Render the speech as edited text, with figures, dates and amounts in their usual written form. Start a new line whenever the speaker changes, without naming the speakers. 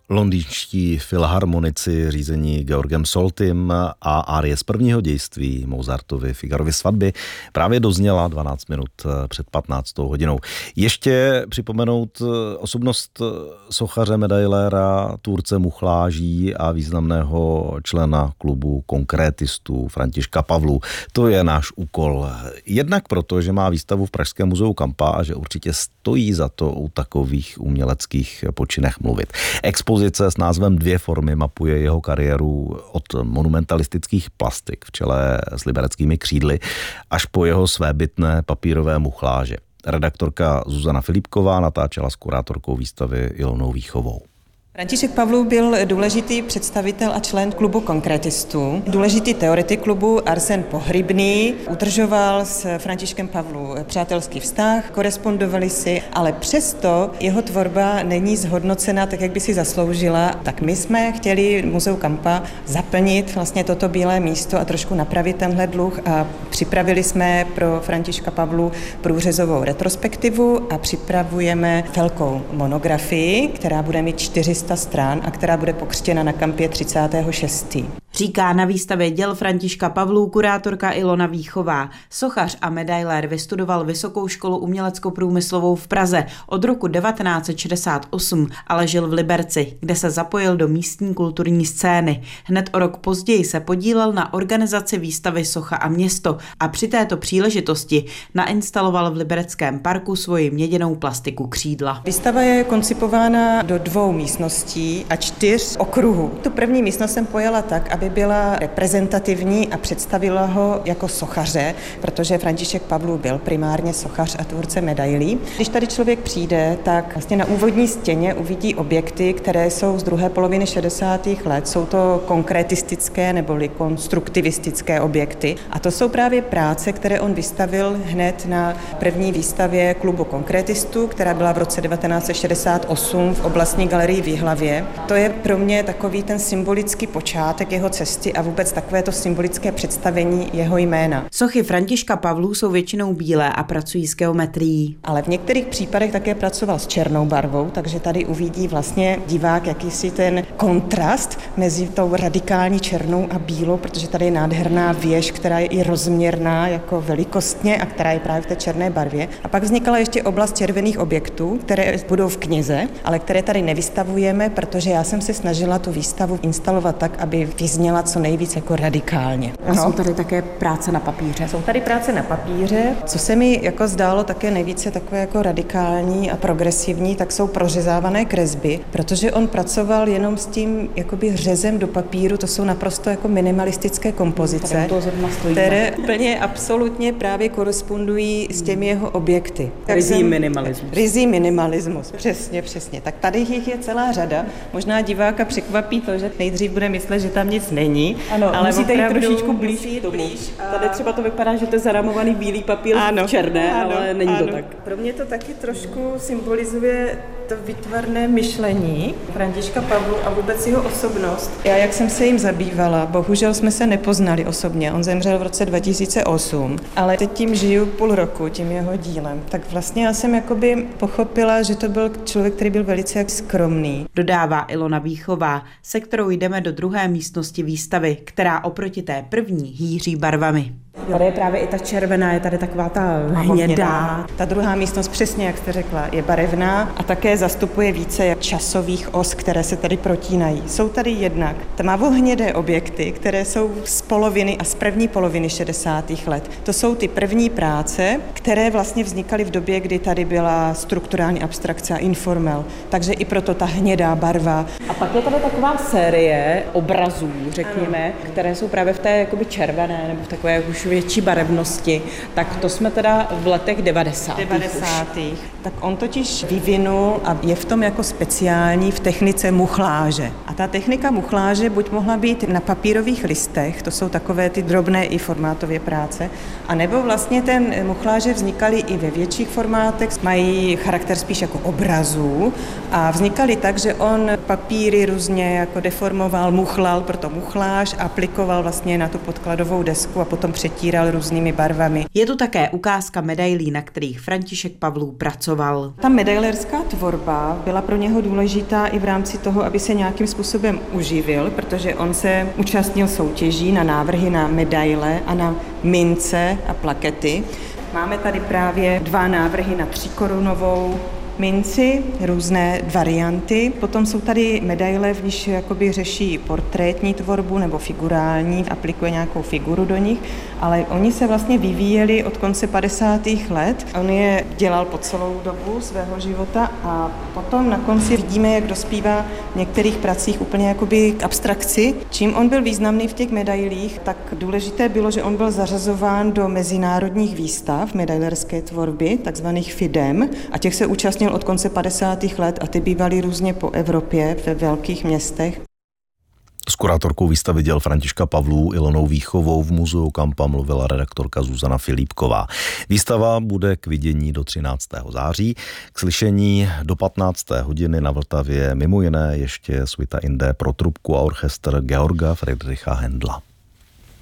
Londýnští filharmonici řízení Georgem Soltym a árie z prvního dějství Mozartovy Figarovy svatby právě dozněla 12 minut před 15. hodinou. Ještě připomenout osobnost sochaře, medailéra, tvůrce muchláží a významného člena klubu konkrétistů Františka Pavlů. To je náš úkol. Jednak proto, že má výstavu v Pražském muzeu Kampa a že určitě stojí za to o takových uměleckých počinech mluvit. Expozice s názvem Dvě formy mapuje jeho kariéru od monumentalistických plastik v čele s libereckými křídly až po jeho svébytné papírové muchláže. Redaktorka Zuzana Filipková natáčela s kurátorkou výstavy Ilonou Výchovou.
František Pavlů byl důležitý představitel a člen klubu konkrétistů, důležitý teoretik klubu Arsen Pohrybný, udržoval s Františkem Pavlů přátelský vztah, korespondovali si, ale přesto jeho tvorba není zhodnocena tak, jak by si zasloužila. Tak my jsme chtěli Muzeu Kampa zaplnit vlastně toto bílé místo a trošku napravit tenhle dluh a připravili jsme pro Františka Pavlů průřezovou retrospektivu a připravujeme velkou monografii, která bude mít 400 stran a která bude pokřtěna na Kampě 36.
Říká na výstavě děl Františka Pavlů kurátorka Ilona Výchová. Sochař a medailér vystudoval Vysokou školu umělecko-průmyslovou v Praze od roku 1968, ale žil v Liberci, kde se zapojil do místní kulturní scény. Hned o rok později se podílel na organizaci výstavy Socha a město a při této příležitosti nainstaloval v Libereckém parku svoji měděnou plastiku Křídla.
Výstava je koncipována do 2 místností a 4 okruhů. Tu první místnost jsem pojala tak, aby byla reprezentativní a představila ho jako sochaře, protože František Pavlů byl primárně sochař a tvůrce medailí. Když tady člověk přijde, tak vlastně na úvodní stěně uvidí objekty, které jsou z druhé poloviny 60. let. Jsou to konkrétistické neboli konstruktivistické objekty. A to jsou právě práce, které on vystavil hned na první výstavě klubu konkrétistů, která byla v roce 1968 v oblastní galerii v Jihlavě. To je pro mě takový ten symbolický počátek jeho cesty a vůbec takovéto symbolické představení jeho jména.
Sochy Františka Pavlů jsou většinou bílé a pracují s geometrií.
Ale v některých případech také pracoval s černou barvou, takže tady uvidí vlastně divák jakýsi ten kontrast mezi tou radikální černou a bílou, protože tady je nádherná věž, která je i rozměrná jako velikostně a která je právě v té černé barvě. A pak vznikala ještě oblast červených objektů, které budou v knize, ale které tady nevystavujeme, protože já jsem se snažila tu výstavu instalovat tak, aby vyzněla co nejvíc jako radikálně.
A jsou tady také práce na papíře.
Jsou tady práce na papíře. Co se mi jako zdálo také nejvíce takové jako radikální a progresivní, tak jsou prořezávané kresby, protože on pracoval jenom s tím jakoby řezem do papíru, to jsou naprosto jako minimalistické kompozice, které úplně absolutně právě korespondují s těmi jeho objekty. Rizí minimalismus, přesně. Tak tady jich je celá řada. Možná diváka překvapí to, že nejdřív bude myslet, že tam nic není.
Ano,
ale
musíte jít trošičku
blíž.
Tady třeba to vypadá, že to je zaramovaný bílý papír v černé, ale není to tak.
Pro mě to taky trošku symbolizuje to výtvarné myšlení Františka Pavlu a vůbec jeho osobnost. Já, jak jsem se jim zabývala, bohužel jsme se nepoznali osobně. On zemřel v roce 2008, ale teď tím žiju půl roku, tím jeho dílem. Tak vlastně já jsem jakoby pochopila, že to byl člověk, který byl velice jak skromný.
Dodává Ilona Výchová, se kterou jdeme do druhé místnosti výstavy, která oproti té první hýří barvami.
Tady je právě i ta červená, je tady taková ta hnědá.
Ta druhá místnost, přesně jak jste řekla, je barevná a také zastupuje více časových os, které se tady protínají. Jsou tady jednak tmavohnědé objekty, které jsou z poloviny a z první poloviny 60. let. To jsou ty první práce, které vlastně vznikaly v době, kdy tady byla strukturální abstrakce a informel. Takže i proto ta hnědá barva.
A pak je tady taková série obrazů, řekněme, které jsou právě v té jakoby červené nebo v takové už větší barevnosti, tak to jsme teda v letech 90.
Tak on totiž vyvinul a je v tom jako speciální v technice muchláže. A ta technika muchláže buď mohla být na papírových listech, to jsou takové ty drobné i formátově práce, anebo vlastně ten muchláže vznikaly i ve větších formátech, mají charakter spíš jako obrazů a vznikaly tak, že on papíry různě jako deformoval, muchlal, proto muchláž, aplikoval vlastně na tu podkladovou desku a potom předtím potíral různými barvami.
Je tu také ukázka medailí, na kterých František Pavlů pracoval.
Ta medailerská tvorba byla pro něho důležitá i v rámci toho, aby se nějakým způsobem uživil, protože on se účastnil soutěží na návrhy na medaile a na mince a plakety. Máme tady právě 2 návrhy na 3korunovou minci, různé varianty. Potom jsou tady medaile, v níž jakoby řeší portrétní tvorbu nebo figurální, aplikuje nějakou figuru do nich, ale oni se vlastně vyvíjeli od konce 50. let. On je dělal po celou dobu svého života a potom na konci vidíme, jak dospívá v některých pracích úplně jakoby k abstrakci. Čím on byl významný v těch medailích, tak důležité bylo, že on byl zařazován do mezinárodních výstav medailerské tvorby, takzvaných FIDEM, a těch se účastnil od konce 50. let a ty bývaly různě po Evropě ve velkých městech.
S kurátorkou výstavy děl Františka Pavlů Ilonou Výchovou v muzeu Kampa mluvila redaktorka Zuzana Filipková. Výstava bude k vidění do 13. září, k slyšení do 15. hodiny na Vltavě mimo jiné ještě suita in D pro trubku a orchestr Georga Friedricha Händla.